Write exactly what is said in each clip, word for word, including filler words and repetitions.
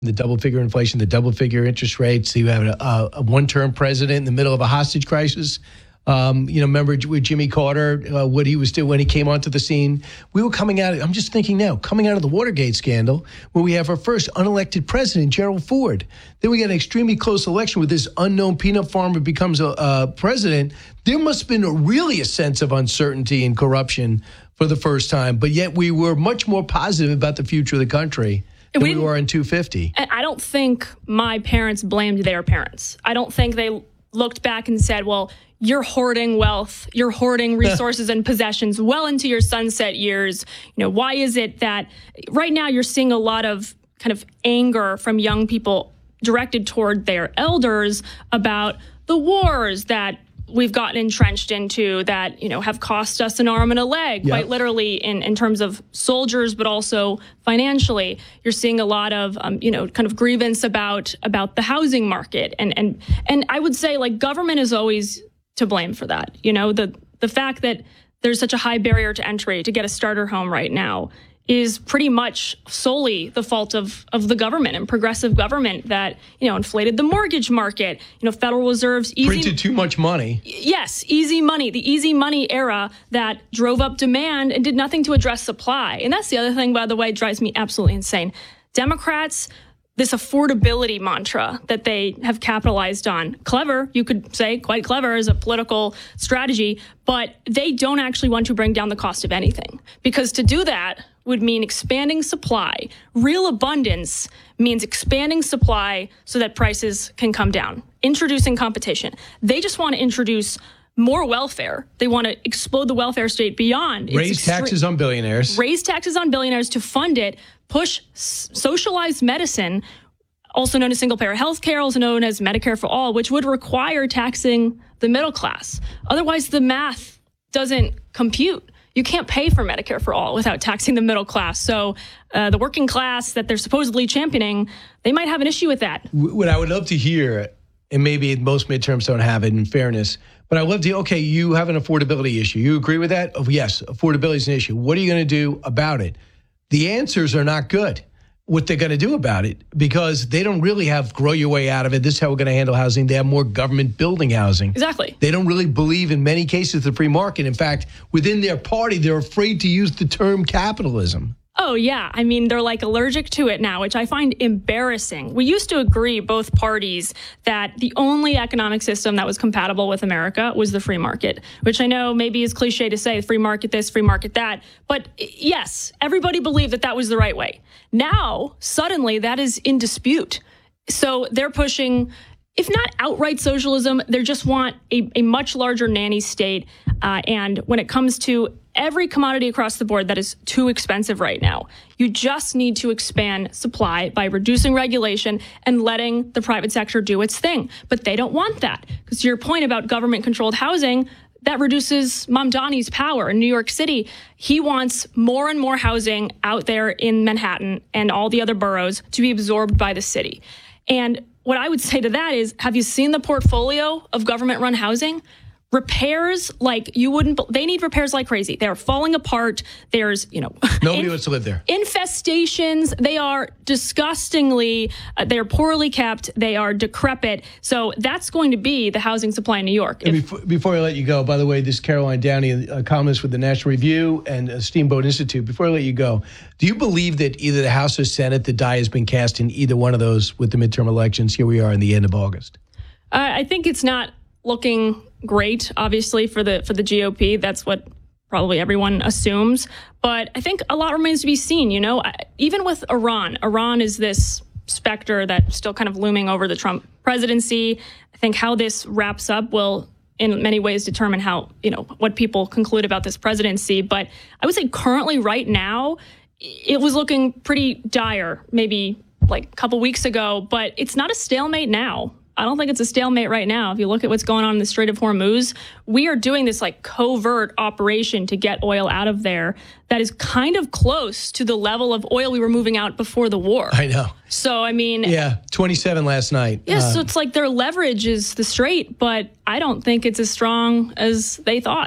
the double-figure inflation, the double-figure interest rates. You have a, a one-term president in the middle of a hostage crisis. Um, you know, remember with Jimmy Carter, uh, what he was doing when he came onto the scene? We were coming out, I'm just thinking now, coming out of the Watergate scandal, where we have our first unelected president, Gerald Ford. Then we got an extremely close election with this unknown peanut farmer becomes a, a president. There must have been a, really a sense of uncertainty and corruption for the first time, but yet we were much more positive about the future of the country than we, we were in two fifty. I don't think my parents blamed their parents. I don't think they looked back and said, well, you're hoarding wealth, you're hoarding resources and possessions well into your sunset years. You know, why is it that right now you're seeing a lot of kind of anger from young people directed toward their elders about the wars that we've gotten entrenched into that, you know, have cost us an arm and a leg, yep. quite literally in, in terms of soldiers, but also financially. You're seeing a lot of, um, you know, kind of grievance about about the housing market. And and and I would say, like, government is always to blame for that. You know, the the fact that there's such a high barrier to entry to get a starter home right now is pretty much solely the fault of, of the government and progressive government that, you know, inflated the mortgage market, you know, Federal Reserve's easy... Printed too much money. Yes, easy money, the easy money era that drove up demand and did nothing to address supply. And that's the other thing, by the way, drives me absolutely insane. Democrats, this affordability mantra that they have capitalized on. Clever, you could say, quite clever as a political strategy, but they don't actually want to bring down the cost of anything. Because to do that would mean expanding supply. Real abundance means expanding supply so that prices can come down, introducing competition. They just want to introduce more welfare. They want to explode the welfare state beyond. Raise extre- taxes on billionaires. Raise taxes on billionaires to fund it, push s- socialized medicine, also known as single-payer health care, also known as Medicare for All, which would require taxing the middle class. Otherwise, the math doesn't compute. You can't pay for Medicare for All without taxing the middle class. So uh, the working class that they're supposedly championing, they might have an issue with that. What I would love to hear, and maybe most midterms don't have it in fairness, but I would love to, okay, you have an affordability issue. You agree with that? Oh, yes, affordability is an issue. What are you going to do about it? The answers are not good. What they're going to do about it, because they don't really have grow your way out of it. This is how we're going to handle housing. They have more government building housing. Exactly. They don't really believe in many cases the free market. In fact, within their party, they're afraid to use the term capitalism. Oh, yeah. I mean, they're like allergic to it now, which I find embarrassing. We used to agree, both parties, that the only economic system that was compatible with America was the free market, which I know maybe is cliche to say, free market this, free market that. But yes, everybody believed that that was the right way. Now, suddenly, that is in dispute. So they're pushing, if not outright socialism, they just want a, a much larger nanny state. Uh, and when it comes to every commodity across the board that is too expensive right now, you just need to expand supply by reducing regulation and letting the private sector do its thing. But they don't want that. Because to your point about government-controlled housing, that reduces Mamdani's power in New York City. He wants more and more housing out there in Manhattan and all the other boroughs to be absorbed by the city. And what I would say to that is, have you seen the portfolio of government-run housing? Repairs like you wouldn't, they need repairs like crazy. They're falling apart. There's, you know, nobody wants to live there. Infestations. They are disgustingly, uh, they're poorly kept. They are decrepit. So that's going to be the housing supply in New York. And before, before I let you go, by the way, this is Caroline Downey, a columnist with the National Review and uh, Steamboat Institute. Before I let you go, do you believe that either the House or Senate, the die has been cast in either one of those with the midterm elections? Here we are in the end of August. Uh, I think it's not looking great, obviously, for the for the G O P. That's what probably everyone assumes. But I think a lot remains to be seen. You know, even with Iran, Iran is this specter that's still kind of looming over the Trump presidency. I think how this wraps up will, in many ways, determine how, you know, what people conclude about this presidency. But I would say currently, right now, it was looking pretty dire, maybe like a couple weeks ago. But it's not a stalemate now. I don't think it's a stalemate right now. If you look at what's going on in the Strait of Hormuz, we are doing this like covert operation to get oil out of there that is kind of close to the level of oil we were moving out before the war. I know. So, I mean... Yeah, twenty-seven last night. Yeah, uh, so it's like their leverage is the Strait, but I don't think it's as strong as they thought.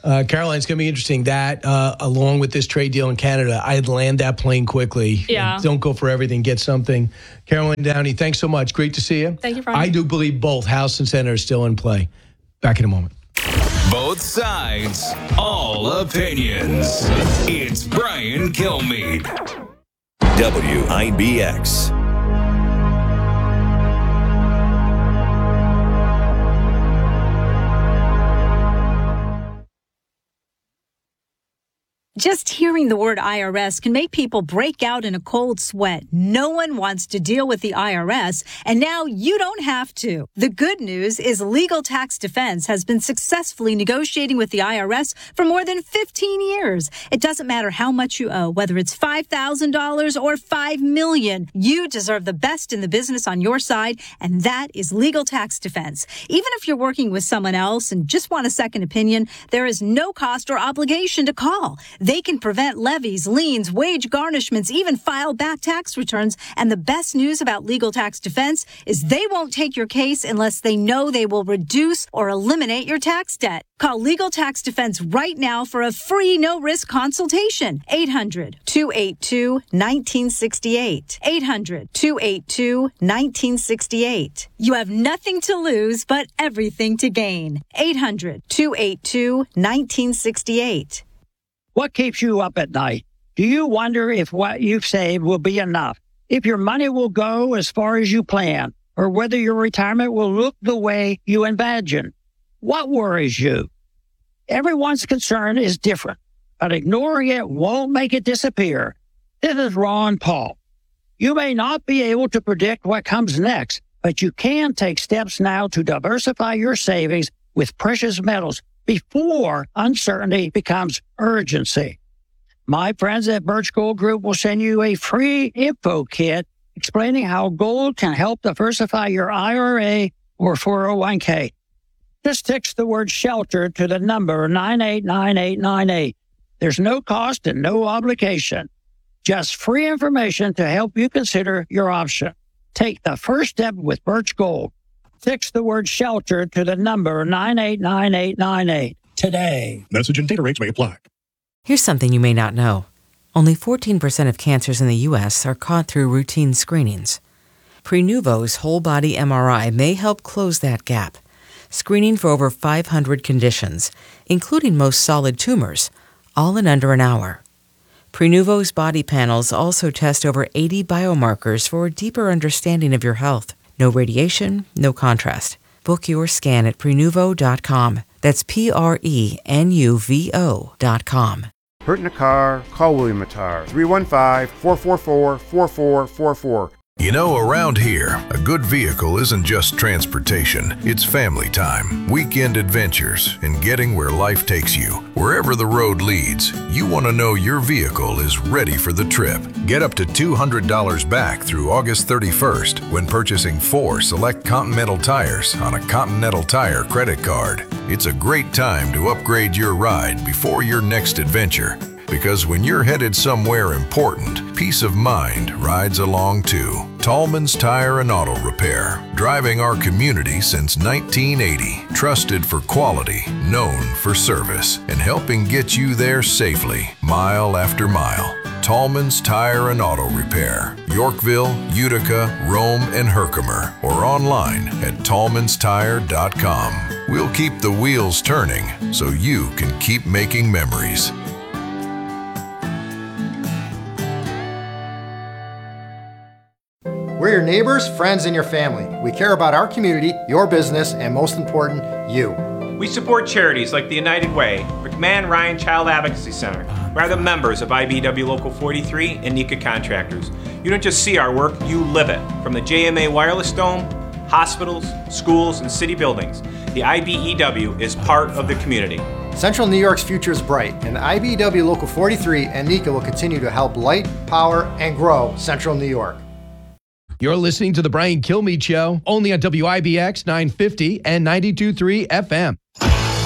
Uh, Caroline, it's going to be interesting that, uh, along with this trade deal in Canada, I'd land that plane quickly. Yeah. Don't go for everything, get something. Caroline Downey, thanks so much. Great to see you. Thank you for having I me. do believe both House and Senate are still in play. Back in a moment. Both sides, all opinions. It's Brian Kilmeade. W I B X. Just hearing the word I R S can make people break out in a cold sweat. No one wants to deal with the I R S, and now you don't have to. The good news is Legal Tax Defense has been successfully negotiating with the I R S for more than fifteen years. It doesn't matter how much you owe, whether it's five thousand dollars or five million dollars. You deserve the best in the business on your side, and that is Legal Tax Defense. Even if you're working with someone else and just want a second opinion, there is no cost or obligation to call. They can prevent levies, liens, wage garnishments, even file back tax returns. And the best news about Legal Tax Defense is they won't take your case unless they know they will reduce or eliminate your tax debt. Call Legal Tax Defense right now for a free no-risk consultation. eight hundred, two eight two, one nine six eight. eight hundred, two eight two, one nine six eight. You have nothing to lose but everything to gain. eight hundred, two eight two, one nine six eight. What keeps you up at night? Do you wonder if what you've saved will be enough? If your money will go as far as you plan? Or whether your retirement will look the way you imagine? What worries you? Everyone's concern is different, but ignoring it won't make it disappear. This is Ron Paul. You may not be able to predict what comes next, but you can take steps now to diversify your savings with precious metals before uncertainty becomes urgency. My friends at Birch Gold Group will send you a free info kit explaining how gold can help diversify your I R A or four oh one k. Just text the word SHELTER to the number nine eight nine eight nine eight. There's no cost and no obligation. Just free information to help you consider your option. Take the first step with Birch Gold. Text the word SHELTER to the number nine eight nine eight nine eight today. Message and data rates may apply. Here's something you may not know. Only fourteen percent of cancers in the U S are caught through routine screenings. Prenuvo's whole-body M R I may help close that gap, screening for over five hundred conditions, including most solid tumors, all in under an hour. Prenuvo's body panels also test over eighty biomarkers for a deeper understanding of your health. No radiation, no contrast. Book your scan at prenuvo dot com. That's P R E N U V O dot com. Hurt in a car? Call William Mattar. three one five, four four four, four four four four. You know, around here, a good vehicle isn't just transportation. It's family time, weekend adventures, and getting where life takes you. Wherever the road leads, you want to know your vehicle is ready for the trip. Get up to two hundred dollars back through August thirty-first when purchasing four select Continental tires on a Continental Tire credit card. It's a great time to upgrade your ride before your next adventure. Because when you're headed somewhere important, peace of mind rides along too. Tallman's Tire and Auto Repair, driving our community since nineteen eighty. Trusted for quality, known for service, and helping get you there safely, mile after mile. Tallman's Tire and Auto Repair, Yorkville, Utica, Rome, and Herkimer, or online at tallmans tire dot com. We'll keep the wheels turning so you can keep making memories. We're your neighbors, friends, and your family. We care about our community, your business, and most important, you. We support charities like the United Way, McMahon Ryan Child Advocacy Center, who are the members of I B E W Local forty-three and NECA Contractors. You don't just see our work, you live it. From the J M A Wireless Dome, hospitals, schools, and city buildings, the I B E W is part of the community. Central New York's future is bright, and the I B E W Local forty-three and NECA will continue to help light, power, and grow Central New York. You're listening to The Brian Kilmeade Show, only on W I B X nine fifty and ninety-two point three F M.